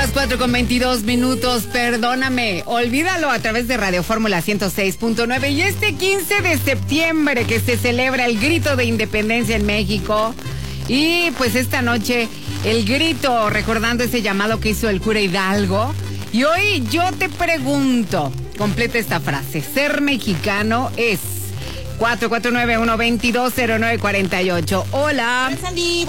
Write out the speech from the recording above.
las 4:22. Perdóname, olvídalo a través de Radio Fórmula 106.9. Y este 15 de septiembre que se celebra el grito de independencia en México. Y pues esta noche el grito recordando ese llamado que hizo el cura Hidalgo. Y hoy yo te pregunto, completa esta frase: ser mexicano es 449-122-0948. Hola. Sandy.